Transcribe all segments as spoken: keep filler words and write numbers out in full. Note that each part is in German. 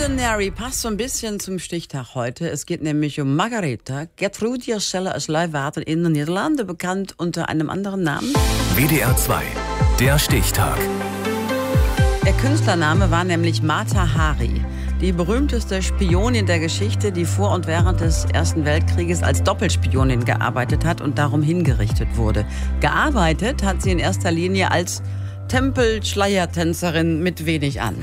Ordinary passt so ein bisschen zum Stichtag heute. Es geht nämlich um Margaretha. Gertrudje Celle aus Leeuwarden in den Niederlanden, bekannt unter einem anderen Namen. W D R zwei, der Stichtag. Ihr Künstlername war nämlich Mata Hari, die berühmteste Spionin der Geschichte, die vor und während des Ersten Weltkrieges als Doppelspionin gearbeitet hat und darum hingerichtet wurde. Gearbeitet hat sie in erster Linie als Tempel-Schleiertänzerin mit wenig an.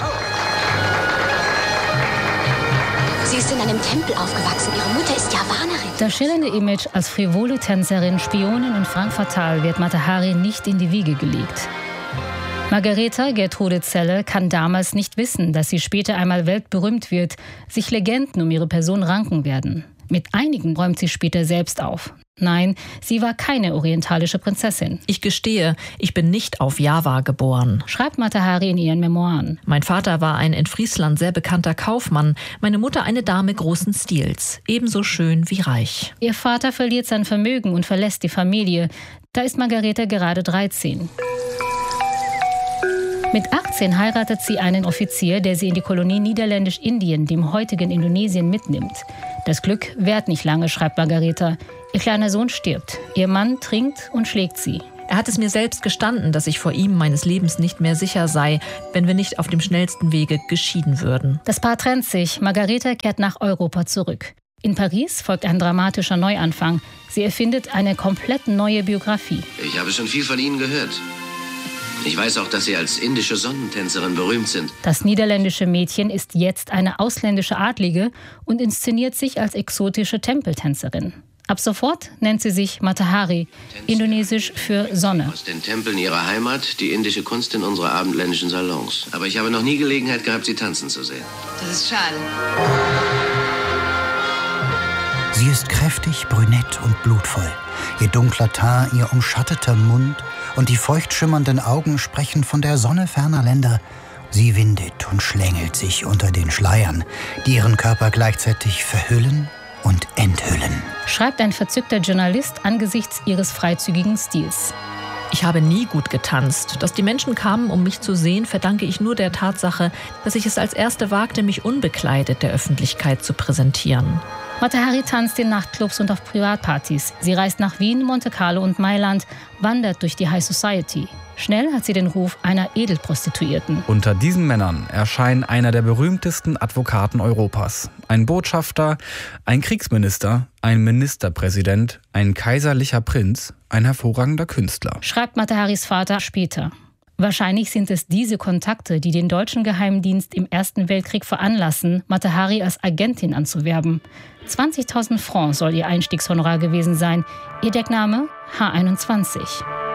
Sie ist in einem Tempel aufgewachsen. Ihre Mutter ist Javanerin. Das schillernde Image als frivole Tänzerin, Spionin und Femme fatale wird Mata Hari nicht in die Wiege gelegt. Margaretha Gertrude Celle kann damals nicht wissen, dass sie später einmal weltberühmt wird, sich Legenden um ihre Person ranken werden. Mit einigen räumt sie später selbst auf. Nein, sie war keine orientalische Prinzessin. Ich gestehe, ich bin nicht auf Java geboren, schreibt Mata Hari in ihren Memoiren. Mein Vater war ein in Friesland sehr bekannter Kaufmann, meine Mutter eine Dame großen Stils, ebenso schön wie reich. Ihr Vater verliert sein Vermögen und verlässt die Familie. Da ist Margaretha gerade dreizehn. Mit achtzehn heiratet sie einen Offizier, der sie in die Kolonie Niederländisch-Indien, dem heutigen Indonesien, mitnimmt. Das Glück währt nicht lange, schreibt Margaretha. Ihr kleiner Sohn stirbt. Ihr Mann trinkt und schlägt sie. Er hat es mir selbst gestanden, dass ich vor ihm meines Lebens nicht mehr sicher sei, wenn wir nicht auf dem schnellsten Wege geschieden würden. Das Paar trennt sich. Margaretha kehrt nach Europa zurück. In Paris folgt ein dramatischer Neuanfang. Sie erfindet eine komplett neue Biografie. Ich habe schon viel von Ihnen gehört. Ich weiß auch, dass Sie als indische Sonnentänzerin berühmt sind. Das niederländische Mädchen ist jetzt eine ausländische Adlige und inszeniert sich als exotische Tempeltänzerin. Ab sofort nennt sie sich Mata Hari, indonesisch für Sonne. Aus den Tempeln ihrer Heimat, die indische Kunst in unsere abendländischen Salons. Aber ich habe noch nie Gelegenheit gehabt, sie tanzen zu sehen. Das ist schade. Sie ist kräftig, brünett und blutvoll. Ihr dunkler Teint, ihr umschatteter Mund und die feucht schimmernden Augen sprechen von der Sonne ferner Länder. Sie windet und schlängelt sich unter den Schleiern, die ihren Körper gleichzeitig verhüllen und enthüllen. Schreibt ein verzückter Journalist angesichts ihres freizügigen Stils. Ich habe nie gut getanzt. Dass die Menschen kamen, um mich zu sehen, verdanke ich nur der Tatsache, dass ich es als Erste wagte, mich unbekleidet der Öffentlichkeit zu präsentieren. Mata Hari tanzt in Nachtclubs und auf Privatpartys. Sie reist nach Wien, Monte Carlo und Mailand, wandert durch die High Society. Schnell hat sie den Ruf einer Edelprostituierten. Unter diesen Männern erscheint einer der berühmtesten Advokaten Europas. Ein Botschafter, ein Kriegsminister, ein Ministerpräsident, ein kaiserlicher Prinz, ein hervorragender Künstler. Schreibt Mata Haris Vater später. Wahrscheinlich sind es diese Kontakte, die den deutschen Geheimdienst im Ersten Weltkrieg veranlassen, Mata Hari als Agentin anzuwerben. zwanzigtausend Francs soll ihr Einstiegshonorar gewesen sein. Ihr Deckname H einundzwanzig.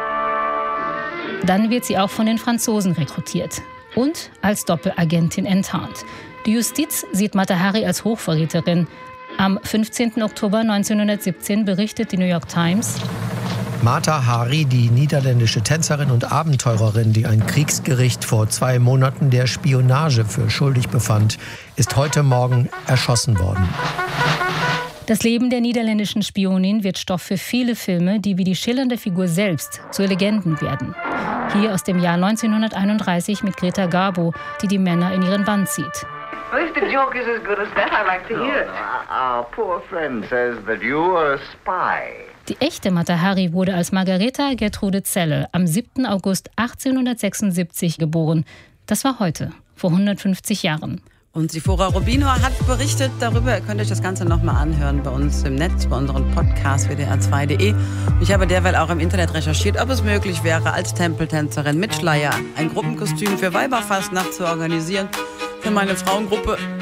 Dann wird sie auch von den Franzosen rekrutiert und als Doppelagentin enttarnt. Die Justiz sieht Mata Hari als Hochverräterin. Am fünfzehnten Oktober neunzehnhundertsiebzehn berichtet die New York Times: Mata Hari, die niederländische Tänzerin und Abenteurerin, die ein Kriegsgericht vor zwei Monaten der Spionage für schuldig befand, ist heute Morgen erschossen worden. Das Leben der niederländischen Spionin wird Stoff für viele Filme, die wie die schillernde Figur selbst zu Legenden werden. Hier aus dem Jahr neunzehnhunderteinunddreißig mit Greta Garbo, die die Männer in ihren Bann zieht. Well, if the joke is as good as that, I'd like to hear it. Our poor friend says that you are a spy. Die echte Mata Hari wurde als Margaretha Gertrude Celle am siebten August achtzehnhundertsechsundsiebzig geboren. Das war heute, vor hundertfünfzig Jahren. Und Sifora Rubino hat berichtet darüber. Ihr könnt euch das Ganze nochmal anhören bei uns im Netz, bei unserem Podcast w d r zwei punkt de. Ich habe derweil auch im Internet recherchiert, ob es möglich wäre, als Tempeltänzerin mit Schleier ein Gruppenkostüm für Weiberfastnacht zu organisieren. Für meine Frauengruppe